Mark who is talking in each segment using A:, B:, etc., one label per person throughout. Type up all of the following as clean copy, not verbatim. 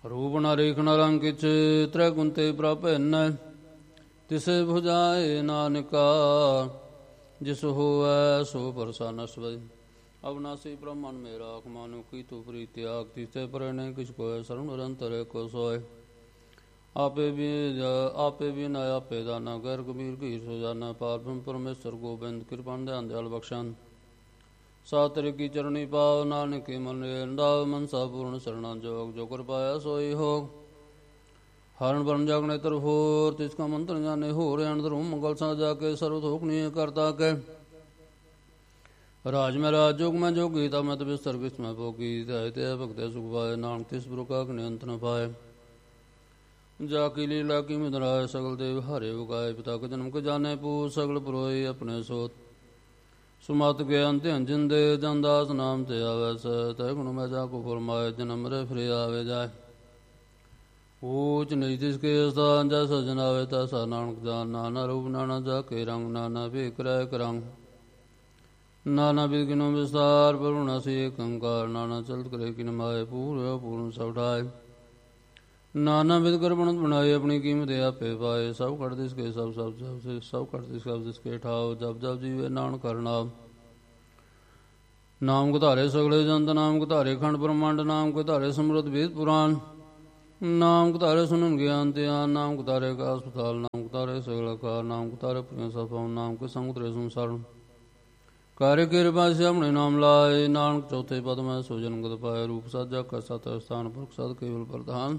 A: ਰੂਪ ਨ ਰੇਖ ਨ ਰੰਗ ਕਿਛ ਤ੍ਰੈ ਗੁਣ ਤੇ ਪ੍ਰਭ ਭੈਨੈ। ਤਿਸੇ ਭੁਜਾਏ ਨਾਨਕਾ ਜਿਸ ਹੋਵੈ ਸੋ ਪ੍ਰਸੰਨ ਸਵੈ। ਅਵਨਾਸੀ ਬ੍ਰਹਮਨ ਮੇ ਰਾਖ ਮਾਨੁ ਕੀ ਤੂ ਪ੍ਰੀਤ ਤਿਆਗ। ਤਿਸਤੇ ਪਰੈ ਨ ਕਿਛ ਕੋਇ ਸਰਵ ਨਿਰੰਤਰ ਕੋ ਸੋਇ। ਆਪੇ ਵੀ ਨ ਆਪੇ ਦਾਨਾ ਗੈਰ ਕਬੀਰ ਘੀਰ ਸੋ ਜਾਨਾ। ਪਾਰ ਬ੍ਰਹਮ ਪਰਮੇਸ਼ਰ ਗੋਬਿੰਦ ਕਿਰਪਾਨ ਧਿਆਨ ਦਿਆਲ ਬਖਸ਼ਨ। ਸਾਤਰਿ ਕੀ ਚਰਣੀ ਪਾਵ ਨਾਨਕੇ ਮਨ ਰੰਦਾਵ। ਮਨਸਾ ਪੂਰਨ ਸਰਣਾ ਜੋਗ ਜੋ ਕਰ ਪਾਇਆ ਸੋਈ ਹੋਗ। ਹਰਨ ਬਰਨ ਜਗ ਨੇਤਰ ਹੋਰ ਤਿਸ ਕਾ ਮੰਤਰ ਜਾਣੇ ਹੋਰ। ਅਣਦਰ ਮੰਗਲ ਸਾ ਜਾ ਕੇ ਸਰਵ ਥੋਕ ਨੀ ਕਰਤਾ ਕੇ। ਰਾਜ ਮੈਂ ਰਾਜ ਜੋਗ ਮੈਂ ਜੋਗੀ ਤਾ ਮੈਂ ਬਿਸਤਰ ਕਿਸ ਮੈਂ ਭੋਗੀ। ਧਿਆਏ ਤੇ ਭਗਤੇ ਸੁਖ ਪਾਏ ਨਾਨਕ ਤਿਸ ਗੁਰੂ ਕਾ ਅੰਤ ਨ ਪਾਏ। ਜਾ ਕੀ ਲੀਲਾ ਕੀ ਮਿਦਰਾਏ ਸਗਲ ਦੇਵ ਹਾਰੇ ਉਗਾਏ। ਪਿਤਾ ਕੇ ਜਨਮ ਕੇ ਜਾਣੇ ਪੂਤ ਸਗਲ ਪੁਰੋਏ ਆਪਣੇ ਸੋਤ। ਸੁਮਤ ਗਿਆਨ ਧਿਆਨ ਜਿੰਦੇ ਜਨਦਾਸ ਨਾਮ ਤੇ ਆਵੈ ਸਹਿ। ਤੈ ਗੁਣ ਮੈਂ ਜਾ ਕੋ ਫਰਮਾਏ ਜਨਮ ਰੇ ਫਿਰੇ ਆਵੇ ਜਾਏ। ਊਚ ਨੀਚ ਤਿਸ ਕੇ ਸਥਾਨ ਜਾ ਸਜਨ ਆਵੇ ਤੈਸਾ ਨਾਨਕ ਜਾਨ। ਨਾਨਾ ਰੂਪ ਨਾਨਾ ਜਾ ਕੇ ਰੰਗ ਨਾਨਾ ਭੇਖ ਰਹਿ ਕਰੰਗ। ਨਾਨਾ ਬਿਦ ਕਿਨੋ ਵਿਸਤਾਰ ਪਰੁਣਾ ਸੀ ਏਕ ਓੰਕਾਰ। ਨਾਨਾ ਚਲਤ ਕਰੇ ਕਿਨ ਮਾਏ ਪੂਰ ਪੂਰਨ ਸਭ ਠਾਏ। ਨਾਨਾ ਬਿਦ ਕਰ ਬਣਤ ਬਣਾਏ ਆਪਣੀ ਕੀਮਤ ਆਪੇ ਪਾਏ। ਸਭ ਘਟ ਦਿਸ ਕੇ ਸਭ ਸਭ ਘਟ ਦਿਸ ਸਭ ਦਿਸ ਕੇ ਠਾਓ। ਜਪ ਜਪ ਜੀਵੇ ਨਾਨਕ ਹਰਿ ਨਾਮ ਘਧਾਰੇ ਸਗਲੇ ਜੰਤ। ਨਾਮ ਘਧਾਰੇ ਖੰਡ ਬ੍ਰਹਮੰਡ। ਨਾਮ ਘਧਾਰੇ ਸਮਰਤ ਵੇਦ ਪੁਰਾਨ। ਨਾਮ ਘਧਾਰੇ ਸੁਨਨ ਗਿਆਨ ਧਿਆਨ। ਨਾਮ ਘਧਾਰੇ ਕਾ ਹਸਪਤਾਲ। ਨਾਮ ਘਧਾਰੇ ਸਗਲ ਕਾਰ। ਨਾਮ ਘਧਾਰੇ ਪੁਰਿਆ ਸਫਾਉ। ਨਾਮ ਕੇ ਸੰਗ ਉਤਰੇ ਸੰਸਾਰ। ਕਾਰਿ ਕਿਰਪਾ ਸੇ ਆਪਣੇ ਨਾਮ ਲਾਏ। ਨਾਨਕ ਚੌਥੇ ਪਦ ਮੈਂ ਸੋ ਜਨਮ ਗਤ ਪਾਏ। ਰੂਪ ਸਾਜਾ ਕਰ ਸਤ ਸਥਾਨ ਪੁਰਖ ਸਦ ਕੇਵਲ ਪ੍ਰਧਾਨ।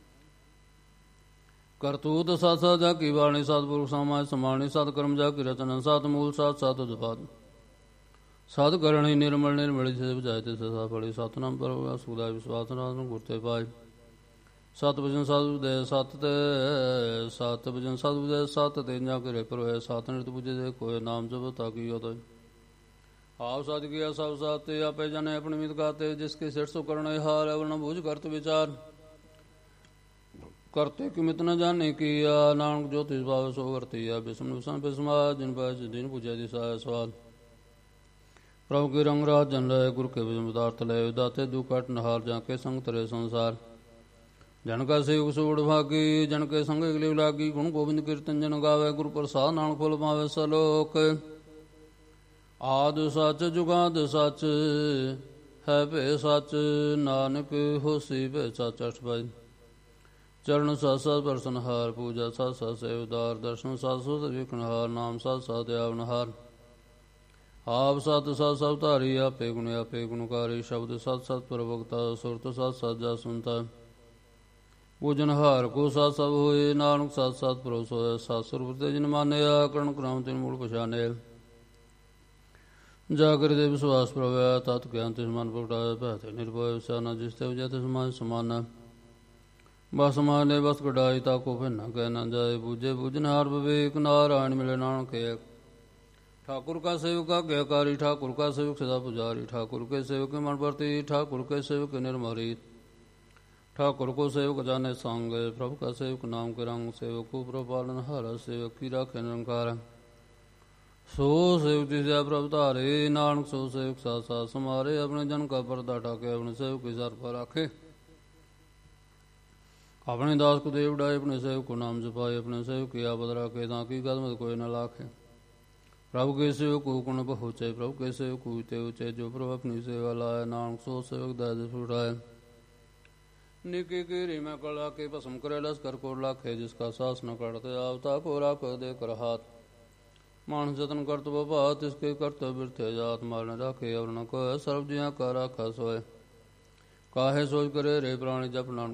A: ਕਰਤੂਤ ਸਤ ਸਤ ਜਾ ਕੀ ਬਾਣੀ ਸਤਿਪੁਰਖ ਸਮਾਜ ਸਮਾਣੀ। ਸਤ ਕਰਮ ਜਾ ਕੀ ਰਚਨਾ ਸਤ ਮੂਲ ਸਤ ਸਤ ਉਦਪਾਦ। ਸਤ ਕਰਣੀ ਨਿਰਮਲ ਨਿਰਮਲ ਸੇ ਬੁਝਾਏ ਤੇ ਸਦਾ ਫਲੀ। ਸਤਨਾਮ ਪ੍ਰਭੂ ਸੁਦਾ ਵਿਸ਼ਵਾਸ ਨਾਮ ਗੁਰ ਤੇ ਪਾਏ। ਸਤ ਵਜਨ ਸਤ ਉਦੈ ਸਤ ਤੇ ਸਤ ਵਜਨ ਸਤ ਉਦੈ ਸਤ ਤੇ ਜਾ ਕਰੇ ਪਰੋਏ। ਸਤ ਨਿਰਤ ਪੁਜੇ ਦੇ ਕੋਏ ਨਾਮ ਜਪ ਤਾ ਕੀ ਉਦੈ। ਆਪ ਸਤ ਕੀਆ ਸਭ ਸਾਤੇ ਆਪੇ ਜਾਣੇ ਆਪਣੀ ਮਿਤ ਗਾਤੇ। ਜਿਸ ਕੇ ਸਿਰ ਸੋ ਕਰਣੇ ਹਾਰ ਅਵਲ ਨ ਬੂਝ ਕਰਤ ਵਿਚਾਰ। ਕਰਤੇ ਕਿਮਿਤ ਨ ਜਾਣੇ ਕੀਆ ਨਾਨਕ ਜੋ ਤਿਸ ਭਾਵੈ ਸੋ ਵਰਤੀਆ। ਬਿਸਮ ਵਿਸਮ ਬਿਸਮਾ ਜਿਨ ਪਾਇ ਦਿਨ ਪੁਜੈ ਦਿਸਾਇ ਸਵਾਲ। ਪ੍ਰਭੁ ਕੇ ਰੰਗ ਰਾਜ ਜਨ ਲਏ ਗੁਰ ਕੇ ਵਿਜਮ ਪਦਾਰਥ ਲਏ। ਦਾਤੇ ਦੁਖ ਕਟ ਨਹਾਰ ਜਾ ਕੇ ਸੰਗ ਤਰੇ ਸੰਸਾਰ। ਜਨ ਕਾ ਸੇਵਕ ਸੋੜ ਭਾਗੀ ਜਨ ਕੇ ਸੰਗ ਅਗਲੇ ਲਾਗੀ। ਗੁਣ ਗੋਬਿੰਦ ਕੀਰਤਨ ਜਨ ਗਾਵੇ ਗੁਰ ਪ੍ਰਸਾਦ ਨਾਨਕ ਫੁਲ ਪਾਵੇ ਸਲੋਕ। ਆਦਿ ਸੱਚ ਜੁਗਾਦ ਸੱਚ ਹੈ ਭੇ ਸੱਚ। ਨਾਨਕ ਹੋਸੀ ਭੇ ਸੱਚ ਅਠ। ਚਰਨ ਸਤ ਸਤ ਪਰਸਨਹਾਰ। ਪੂਜਾ ਸਤ ਸਤ ਸੇਵਦਾਰ। ਦਰਸ਼ਨ ਸਤ ਸੁਧ ਵਿਕਣਹਾਰ। ਨਾਮ ਸਤ ਸਤ ਆਵਨਹਾਰ। ਆਪ ਸਤ ਸਤ ਸਭ ਧਾਰੀ ਆਪੇ ਗੁਣ ਆਪੇ ਗੁਣਕਾਰੀ। ਸ਼ਬਦ ਸਤ ਸਤ ਪ੍ਰਵਕਤਾ ਸੁਰਤ ਸਤ ਸਤ ਜਾ ਸੁਨਤਾ। ਪੂਜਨਹਾਰ ਕੋ ਸਤ ਸਭ ਹੋਏ ਨਾਨਕ ਸਤ ਸਤ ਪਰੋਸ ਹੋਏ। ਸਤ ਸੁਰਤ ਤੇ ਜਿਨ ਮਾਨਿਆ ਕਰਣ ਕਰਾਮ ਤਿਨ ਮੂਲ ਪਛਾਨੇ। ਜਾਗਰ ਦੇ ਵਿਸ਼ਵਾਸ ਪ੍ਰਵਿਆ ਤਤ ਗਿਆਨ ਤਿਸ ਮਨ ਪ੍ਰਗਟਾਇਆ। ਭੈ ਤੇ ਨਿਰਭਉ ਵਿਸਾਨਾ ਜਿਸ ਤੇ ਉਜੈ ਤਿਸ ਸਮਾਨ ਸਮਾਨਾ। ਬਸ ਮਾਨੇ ਬਸ ਕਢਾਈ ਤਾ ਕੋ ਫਿਰ ਨ ਕਹਿ ਨ ਜਾਏ। ਬੂਝੇ ਬੂਝਨਹਾਰ ਵਿਵੇਕ ਨਾਰਾਇਣ ਮਿਲੇ ਨਾਨਕ ਏਕ। ठाकुर का सेवक आज्ञाकारी। ठाकुर का सेवक सदा पुजारी। ठाकुर के सेवक मन प्रति। ठाकुर के सेवक निर्मरी। ठाकुर को सेवक जाने सांग। प्रभु का सेवक नाम के रंग। सेवक को प्रभु पालन हारा। सेवक की राखे निरंकार। सो सेवक जिसे प्रभु तारे। नानक सो सेवक साथ साथ समारे। अपने जन का पर्दा ठाके अपने सेवक की सर पर राखे। अपने दास को देव डाए अपने सेवक को नाम जपाए। अपने सेवक की आपद राखे ताकि कदमत कोई न लाखे। प्रभु के सेवक को गुण पहुँचे। प्रभु के सेवक ऊँचे ऊँचे। जो प्रभु अपनी सेवा लाए नानक सो सेवक दास उठाए। निकी कीरी में कला के भस्म करे लश्कर को लाखे। जिसका सास न करते आवता को राख दे कर हाथ। मानस जतन करत बपात इसके कर्तव्य थे जात। मारने राखे और न कोय सर्व जिया का राखा सोए। काहे सोच करे रे प्राणी जप नानक